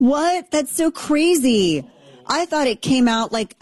What? That's so crazy. I thought it came out like,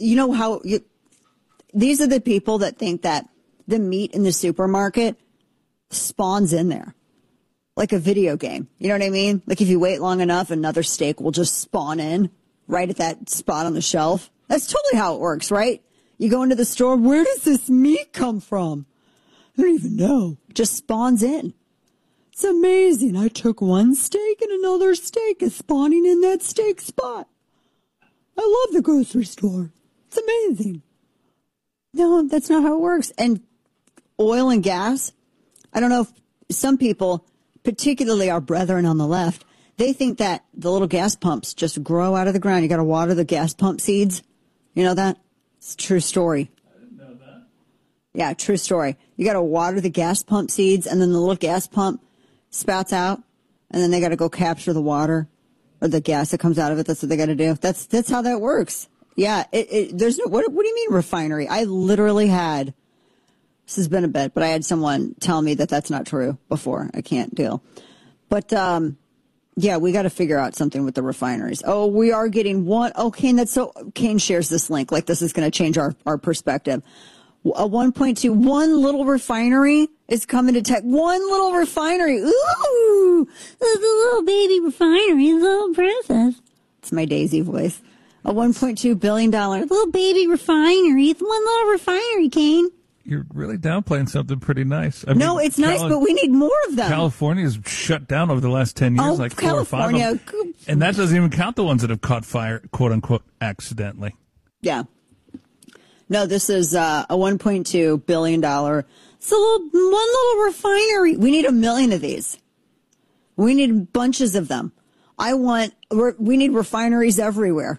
these are the people that think that the meat in the supermarket spawns in there. Like a video game. You know what I mean? Like if you wait long enough, another steak will just spawn in right at that spot on the shelf. That's totally how it works, right? You go into the store, where does this meat come from? I don't even know. It just spawns in. It's amazing. I took one steak and another steak is spawning in that steak spot. I love the grocery store. It's amazing. No, that's not how it works. And oil and gas, I don't know if some people, particularly our brethren on the left, they think that the little gas pumps just grow out of the ground. You got to water the gas pump seeds. You know that? It's a true story. I didn't know that. Yeah, true story. You got to water the gas pump seeds, and then the little gas pump spouts out, and then they got to go capture the water or the gas that comes out of it. That's what they got to do. That's how that works. Yeah, there's no, what do you mean refinery? I literally had, this has been a bit, but I had someone tell me that that's not true before. I can't deal. But, yeah, we got to figure out something with the refineries. Oh, we are getting one. Oh, Kane, Kane shares this link. Like this is going to change our perspective. A 1.2, one little refinery is coming to tech. One little refinery. Ooh, the little baby refinery, the little princess. It's my Daisy voice. A $1.2 billion little baby refinery. It's one little refinery, Kane. You're really downplaying something pretty nice. No, it's nice, but we need more of them. California's shut down over the last 10 years, like 4 or 5 of them. And that doesn't even count the ones that have caught fire, quote unquote, accidentally. Yeah. No, this is a $1.2 billion. It's one little refinery. We need 1 million of these. We need bunches of them. We need refineries everywhere.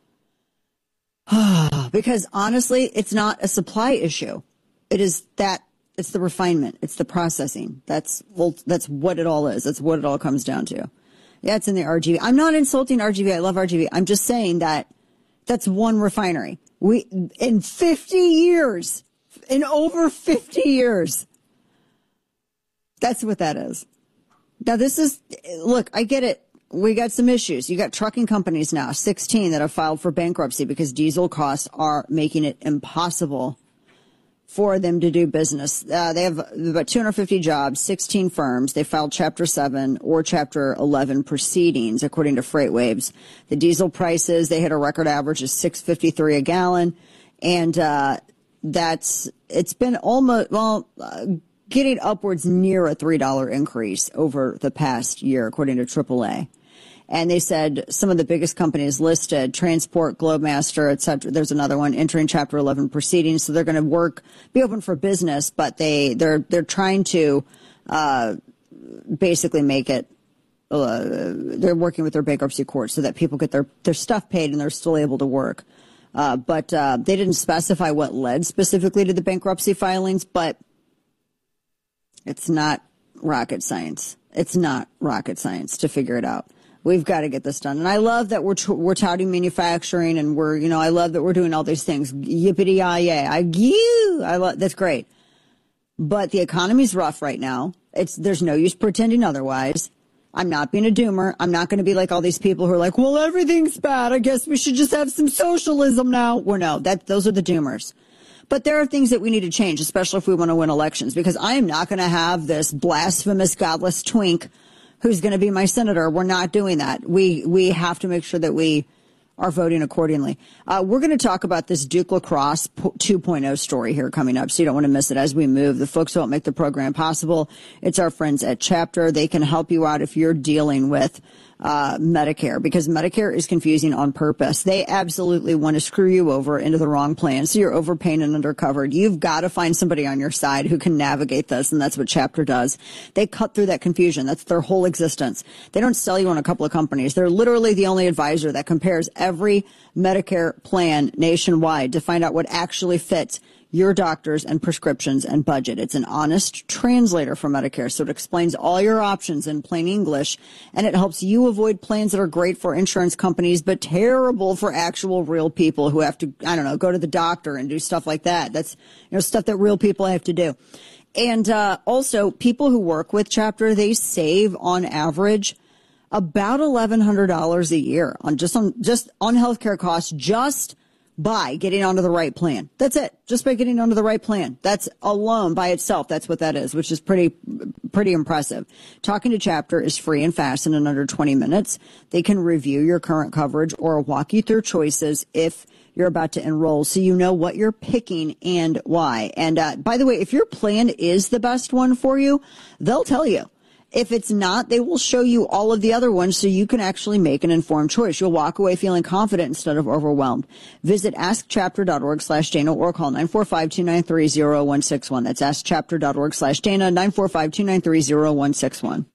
Because honestly, it's not a supply issue. It's the refinement. It's the processing. That's what it all is. That's what it all comes down to. Yeah, it's in the RGV. I'm not insulting RGV. I love RGV. I'm just saying that that's one refinery. In over 50 years, that's what that is. Now look, I get it. We got some issues. You got trucking companies now, 16 that have filed for bankruptcy because diesel costs are making it impossible for them to do business. They have about 250 jobs, 16 firms. They filed Chapter 7 or Chapter 11 proceedings, according to FreightWaves. The diesel prices, they hit a record average of $6.53 a gallon. And it's been getting upwards near a $3 increase over the past year, according to AAA. And they said some of the biggest companies listed, Transport, Globemaster, et cetera. There's another one entering Chapter 11 proceedings. So they're going to be open for business, but they're trying to basically make it. They're working with their bankruptcy court so that people get their stuff paid and they're still able to work. But they didn't specify what led specifically to the bankruptcy filings, but it's not rocket science. It's not rocket science to figure it out. We've got to get this done. And I love that we're touting manufacturing and I love that we're doing all these things. Yippity-yi-yay. That's great. But the economy's rough right now. There's no use pretending otherwise. I'm not being a doomer. I'm not going to be like all these people who are like, well, everything's bad. I guess we should just have some socialism now. Those are the doomers. But there are things that we need to change, especially if we want to win elections, because I am not going to have this blasphemous, godless twink who's going to be my senator. We're not doing that. We have to make sure that we are voting accordingly. We're going to talk about this Duke Lacrosse 2.0 story here coming up, so you don't want to miss it as we move. The folks who help make the program possible, it's our friends at Chapter. They can help you out if you're dealing with Medicare, because Medicare is confusing on purpose. They absolutely want to screw you over into the wrong plan, so you're overpaying and undercovered. You've got to find somebody on your side who can navigate this, and that's what Chapter does. They cut through that confusion. That's their whole existence. They don't sell you on a couple of companies. They're literally the only advisor that compares every Medicare plan nationwide to find out what actually fits your doctors and prescriptions and budget. It's an honest translator for Medicare, so it explains all your options in plain English, and it helps you avoid plans that are great for insurance companies but terrible for actual real people who have to, go to the doctor and do stuff like that. That's, stuff that real people have to do. And also, people who work with Chapter, they save on average about $1,100 a year on healthcare costs, just by getting onto the right plan. That's it. Just by getting onto the right plan. That's alone by itself. That's what that is, which is pretty impressive. Talking to Chapter is free and fast and in under 20 minutes. They can review your current coverage or walk you through choices if you're about to enroll, so you know what you're picking and why. And by the way, if your plan is the best one for you, they'll tell you. If it's not, they will show you all of the other ones so you can actually make an informed choice. You'll walk away feeling confident instead of overwhelmed. Visit askchapter.org/Dana or call 945-293-0161. That's askchapter.org/Dana, 945-293-0161.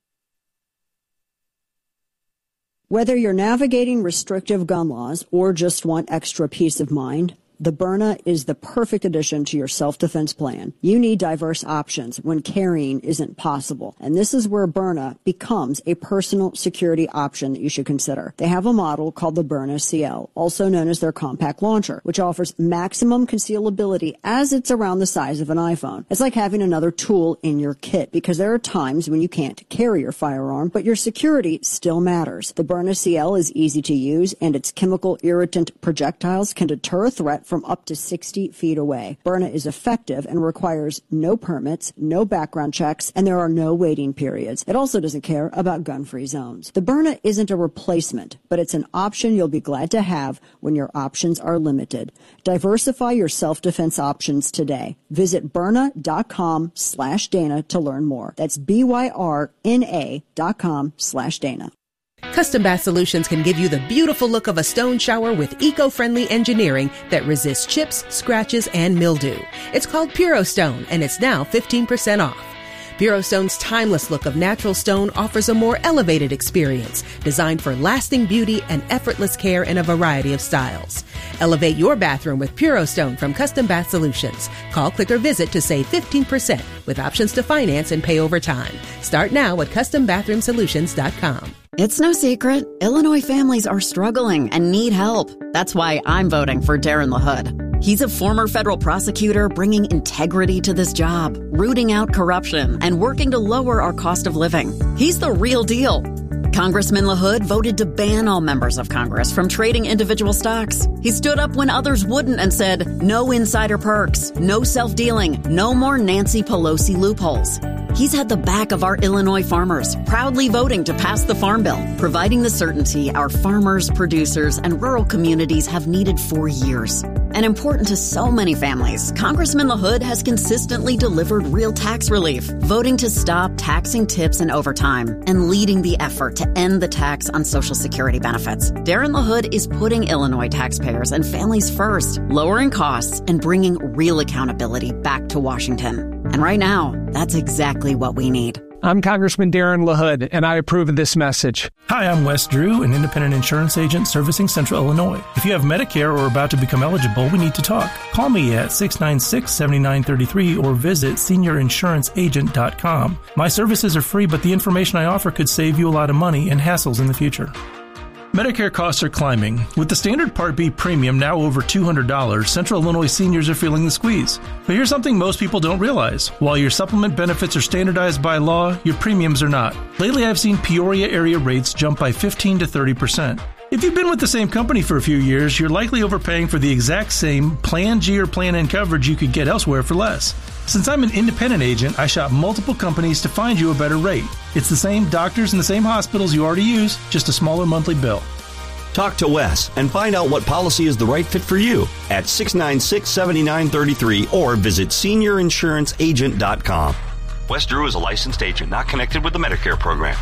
Whether you're navigating restrictive gun laws or just want extra peace of mind, the Byrna is the perfect addition to your self-defense plan. You need diverse options when carrying isn't possible. And this is where Byrna becomes a personal security option that you should consider. They have a model called the Byrna CL, also known as their compact launcher, which offers maximum concealability as it's around the size of an iPhone. It's like having another tool in your kit, because there are times when you can't carry your firearm, but your security still matters. The Byrna CL is easy to use, and its chemical irritant projectiles can deter a threat from up to 60 feet away. Byrna is effective and requires no permits, no background checks, and there are no waiting periods. It also doesn't care about gun-free zones. The Byrna isn't a replacement, but it's an option you'll be glad to have when your options are limited. Diversify your self-defense options today. Visit Byrna.com/Dana to learn more. That's BYRNA.com/Dana. Custom Bath Solutions can give you the beautiful look of a stone shower with eco-friendly engineering that resists chips, scratches, and mildew. It's called Puro Stone, and it's now 15% off. Puro Stone's timeless look of natural stone offers a more elevated experience, designed for lasting beauty and effortless care in a variety of styles. Elevate your bathroom with Puro Stone from Custom Bath Solutions. Call, click, or visit to save 15% with options to finance and pay over time. Start now at CustomBathroomSolutions.com. It's no secret, Illinois families are struggling and need help. That's why I'm voting for Darren LaHood. He's a former federal prosecutor bringing integrity to this job, rooting out corruption, and working to lower our cost of living. He's the real deal. Congressman LaHood voted to ban all members of Congress from trading individual stocks. He stood up when others wouldn't and said, no insider perks, no self-dealing, no more Nancy Pelosi loopholes. He's had the back of our Illinois farmers, proudly voting to pass the Farm Bill, providing the certainty our farmers, producers, and rural communities have needed for years. And important to so many families, Congressman LaHood has consistently delivered real tax relief, voting to stop taxing tips and overtime, and leading the effort to end the tax on Social Security benefits. Darren LaHood is putting Illinois taxpayers and families first, lowering costs and bringing real accountability back to Washington. And right now, that's exactly what we need. I'm Congressman Darren LaHood, and I approve of this message. Hi, I'm Wes Drew, an independent insurance agent servicing Central Illinois. If you have Medicare or are about to become eligible, we need to talk. Call me at 696-7933 or visit seniorinsuranceagent.com. My services are free, but the information I offer could save you a lot of money and hassles in the future. Medicare costs are climbing. With the standard Part B premium now over $200, Central Illinois seniors are feeling the squeeze. But here's something most people don't realize. While your supplement benefits are standardized by law, your premiums are not. Lately, I've seen Peoria area rates jump by 15 to 30%. If you've been with the same company for a few years, you're likely overpaying for the exact same Plan G or Plan N coverage you could get elsewhere for less. Since I'm an independent agent, I shop multiple companies to find you a better rate. It's the same doctors and the same hospitals you already use, just a smaller monthly bill. Talk to Wes and find out what policy is the right fit for you at 696-7933 or visit seniorinsuranceagent.com. Wes Drew is a licensed agent not connected with the Medicare program.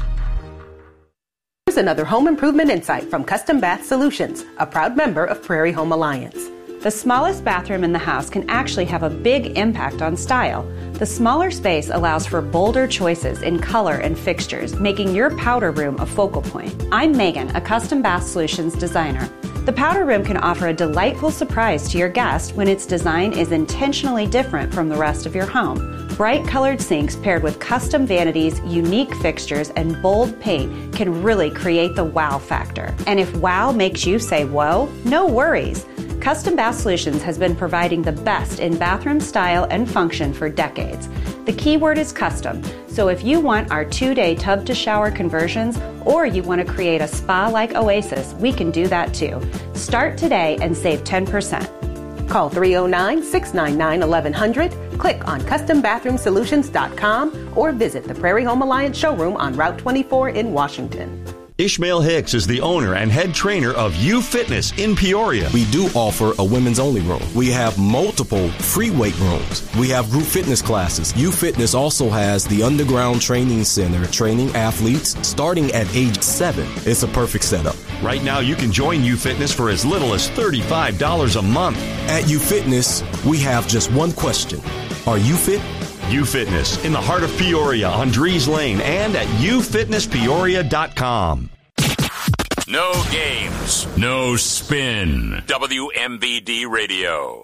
Here's another home improvement insight from Custom Bath Solutions, a proud member of Prairie Home Alliance. The smallest bathroom in the house can actually have a big impact on style. The smaller space allows for bolder choices in color and fixtures, making your powder room a focal point. I'm Megan, a Custom Bath Solutions designer. The powder room can offer a delightful surprise to your guest when its design is intentionally different from the rest of your home. Bright colored sinks paired with custom vanities, unique fixtures, and bold paint can really create the wow factor. And if wow makes you say whoa, no worries. Custom Bath Solutions has been providing the best in bathroom style and function for decades. The key word is custom. So if you want our 2-day tub to shower conversions, or you want to create a spa-like oasis, we can do that too. Start today and save 10%. Call 309-699-1100, click on CustomBathroomSolutions.com, or visit the Prairie Home Alliance showroom on Route 24 in Washington. Ishmael Hicks is the owner and head trainer of U Fitness in Peoria. We do offer a women's only room. We have multiple free weight rooms. We have group fitness classes. U Fitness also has the underground training center, training athletes starting at age 7. It's a perfect setup. Right now, you can join U Fitness for as little as $35 a month. At U Fitness, we have just one question. Are you fit? U Fitness in the heart of Peoria on Dries Lane and at ufitnesspeoria.com. No games, no spin. WMVD Radio.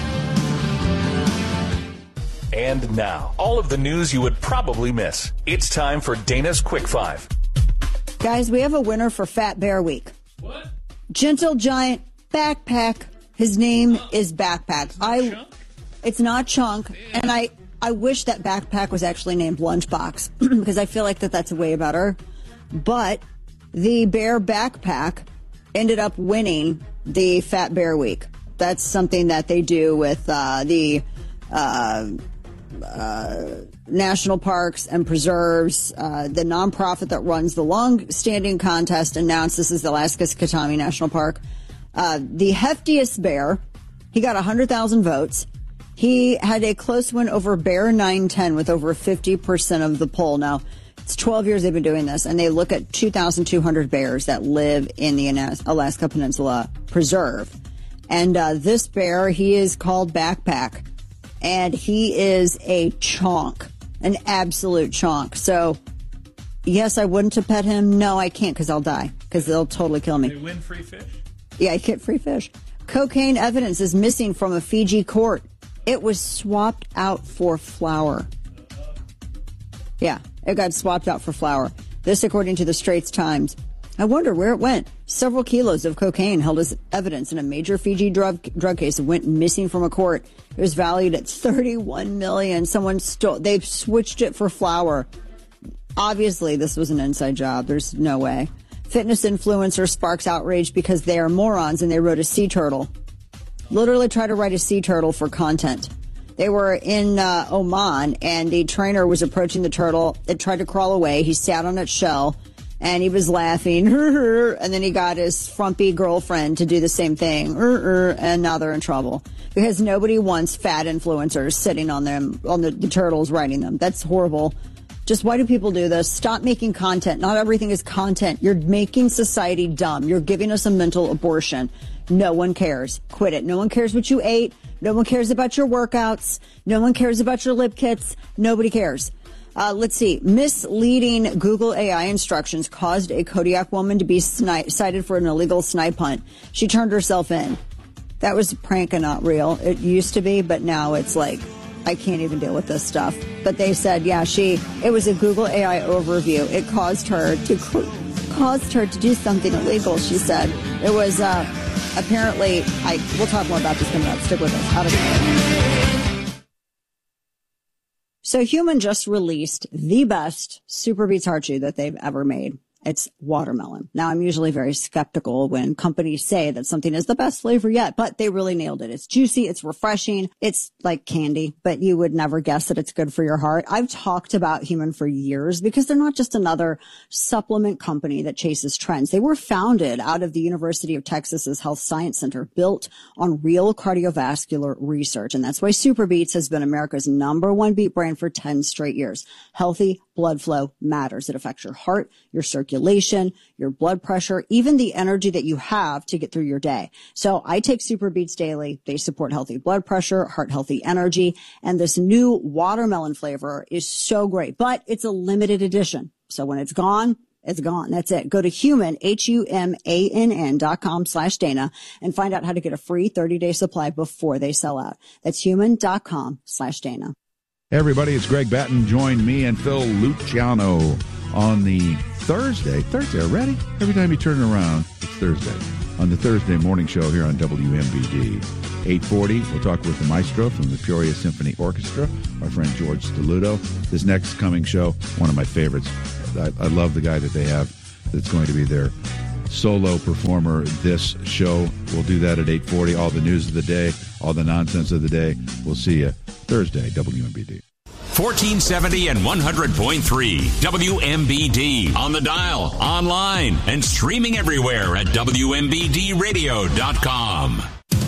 And now, all of the news you would probably miss. It's time for Dana's Quick Five. Guys, we have a winner for Fat Bear Week. What? Gentle Giant Backpack. His name is Backpack. It's not Chunk, and I wish that Backpack was actually named Lunchbox because I feel like that's way better. But the Bear Backpack ended up winning the Fat Bear Week. That's something that they do with the national parks and preserves. The nonprofit that runs the long-standing contest announced this is the Alaska's Katami National Park. The heftiest bear, he got 100,000 votes. He had a close win over Bear 910 with over 50% of the poll. Now, it's 12 years they've been doing this, and they look at 2,200 bears that live in the Alaska Peninsula Preserve. And this bear, he is called Backpack, and he is a chonk, an absolute chonk. So, yes, I wouldn't have pet him. No, I can't because I'll die because they'll totally kill me. They win free fish? Yeah, I get free fish. Cocaine evidence is missing from a Fiji court. It was swapped out for flour. Yeah, it got swapped out for flour. This according to the Straits Times. I wonder where it went. Several kilos of cocaine held as evidence in a major Fiji drug case went missing from a court. It was valued at $31 million. Someone stole. They've switched it for flour. Obviously, this was an inside job. There's no way. Fitness influencer sparks outrage because they are morons and they wrote a sea turtle. Literally tried to write a sea turtle for content. They were in Oman, and the trainer was approaching the turtle. It tried to crawl away. He sat on its shell, and he was laughing. And then he got his frumpy girlfriend to do the same thing. And now they're in trouble because nobody wants fat influencers sitting on them, on the turtles writing them. That's horrible. Just why do people do this? Stop making content. Not everything is content. You're making society dumb. You're giving us a mental abortion. No one cares. Quit it. No one cares what you ate. No one cares about your workouts. No one cares about your lip kits. Nobody cares. Let's see. Misleading Google AI instructions caused a Kodiak woman to be cited for an illegal snipe hunt. She turned herself in. That was a prank and not real. It used to be, but now it's like, I can't even deal with this stuff. But they said, yeah, it was a Google AI overview. It caused her to do something illegal, she said. It was, apparently, we'll talk more about this coming up. Stick with us. Out of here. So Human just released the best Super Beets Heart Chew that they've ever made. It's watermelon. Now, I'm usually very skeptical when companies say that something is the best flavor yet, but they really nailed it. It's juicy. It's refreshing. It's like candy, but you would never guess that it's good for your heart. I've talked about Human for years because they're not just another supplement company that chases trends. They were founded out of the University of Texas's Health Science Center, built on real cardiovascular research. And that's why Super Beets has been America's #1 beet brand for 10 straight years. Healthy blood flow matters. It affects your heart, your circulation, your blood pressure, even the energy that you have to get through your day. So I take Super Beets daily. They support healthy blood pressure, heart healthy energy, and this new watermelon flavor is so great, but it's a limited edition. So when it's gone, it's gone. That's it. Go to humann.com/Dana and find out how to get a free 30-day supply before they sell out. That's human.com/Dana. Hey everybody, it's Greg Batten. Join me and Phil Luciano on the Thursday already? Every time you turn around, it's Thursday. on the Thursday morning show here on WMBD. 8:40, we'll talk with the maestro from the Peoria Symphony Orchestra, our friend George Stelluto. This next coming show, one of my favorites. I love the guy that they have that's going to be their solo performer this show. We'll do that at 8:40. All the news of the day, all the nonsense of the day. We'll see you Thursday, WMBD. 1470 and 100.3 WMBD on the dial, online, and streaming everywhere at WMBDradio.com.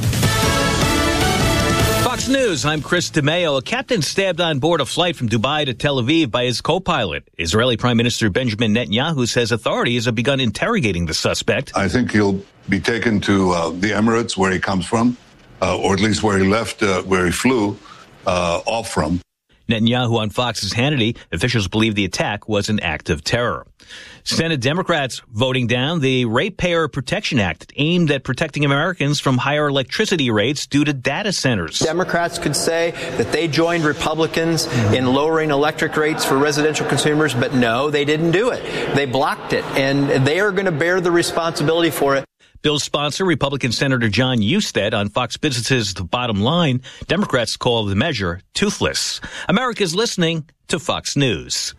Fox News, I'm Chris DeMeo. A captain stabbed on board a flight from Dubai to Tel Aviv by his co-pilot. Israeli Prime Minister Benjamin Netanyahu says authorities have begun interrogating the suspect. I think he'll be taken to the Emirates, where he comes from, or at least where he left, where he flew off from. Netanyahu on Fox's Hannity, officials believe the attack was an act of terror. Senate Democrats voting down the Ratepayer Protection Act aimed at protecting Americans from higher electricity rates due to data centers. Democrats could say that they joined Republicans in lowering electric rates for residential consumers, but no, they didn't do it. They blocked it, and they are going to bear the responsibility for it. Bill's sponsor, Republican Senator John Husted, on Fox Business's The Bottom Line, Democrats call the measure toothless. America's listening to Fox News.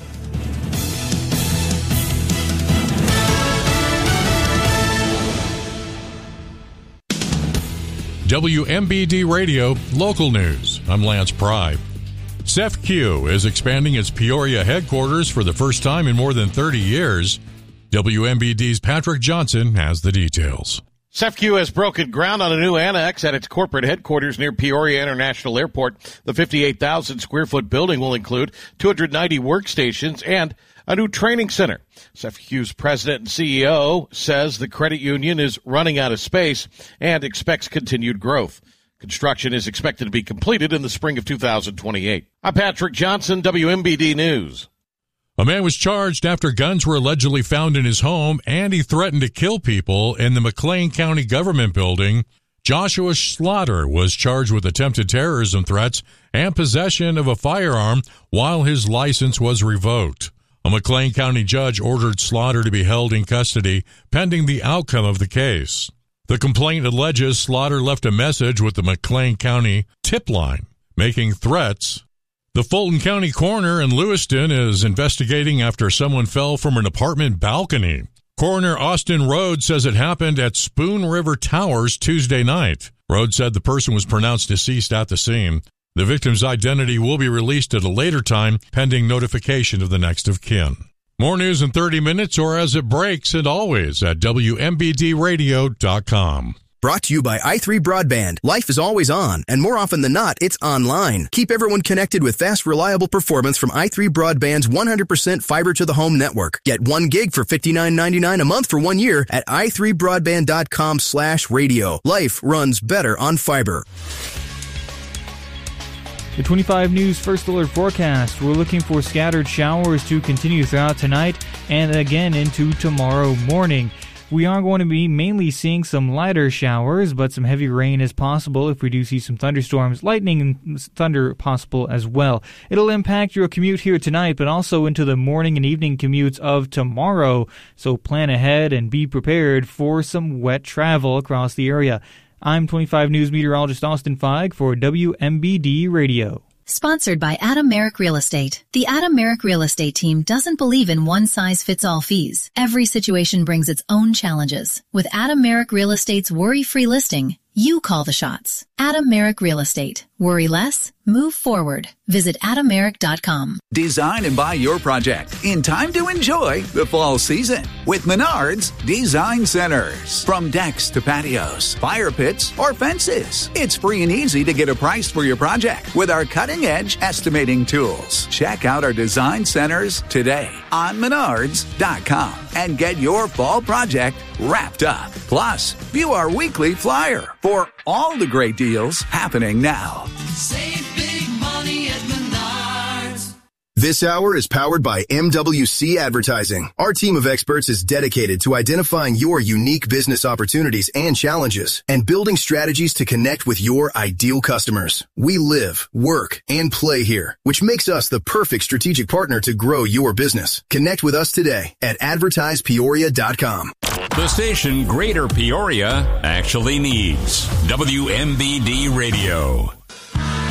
WMBD Radio Local News. I'm Lance Pry. CEFCU is expanding its Peoria headquarters for the first time in more than 30 years. WMBD's Patrick Johnson has the details. CEFCU has broken ground on a new annex at its corporate headquarters near Peoria International Airport. The 58,000 square foot building will include 290 workstations and a new training center. CEFCU's president and CEO says the credit union is running out of space and expects continued growth. Construction is expected to be completed in the spring of 2028. I'm Patrick Johnson, WMBD News. A man was charged after guns were allegedly found in his home and he threatened to kill people in the McLean County Government Building. Joshua Slaughter was charged with attempted terrorism threats and possession of a firearm while his license was revoked. A McLean County judge ordered Slaughter to be held in custody pending the outcome of the case. The complaint alleges Slaughter left a message with the McLean County tip line, making threats. The Fulton County coroner in Lewiston is investigating after someone fell from an apartment balcony. Coroner Austin Rhodes says it happened at Spoon River Towers Tuesday night. Rhodes said the person was pronounced deceased at the scene. The victim's identity will be released at a later time, pending notification of the next of kin. More news in 30 minutes or as it breaks, and always at WMBDradio.com. Brought to you by i3 Broadband. Life is always on, and more often than not, it's online. Keep everyone connected with fast, reliable performance from i3 Broadband's 100% fiber-to-the-home network. Get 1 gig for $59.99 a month for 1 year at i3broadband.com/radio. Life runs better on fiber. The 25 News First Alert forecast. We're looking for scattered showers to continue throughout tonight and again into tomorrow morning. We are going to be mainly seeing some lighter showers, but some heavy rain is possible if we do see some thunderstorms, lightning and thunder possible as well. It'll impact your commute here tonight, but also into the morning and evening commutes of tomorrow. So plan ahead and be prepared for some wet travel across the area. I'm 25 News meteorologist Austin Feig for WMBD Radio. Sponsored by Adam Merrick Real Estate. The Adam Merrick Real Estate team doesn't believe in one-size-fits-all fees. Every situation brings its own challenges. With Adam Merrick Real Estate's worry-free listing, you call the shots. Adam Merrick Real Estate. Worry less, move forward. Visit AdamMerrick.com. Design and buy your project in time to enjoy the fall season with Menards Design Centers. From decks to patios, fire pits, or fences, it's free and easy to get a price for your project with our cutting-edge estimating tools. Check out our design centers today on Menards.com and get your fall project wrapped up. Plus, view our weekly flyer for all the great deals happening now. Save big money at Menards. This hour is powered by MWC Advertising. Our team of experts is dedicated to identifying your unique business opportunities and challenges and building strategies to connect with your ideal customers. We live, work, and play here, which makes us the perfect strategic partner to grow your business. Connect with us today at advertisepeoria.com. The station Greater Peoria actually needs. WMBD Radio.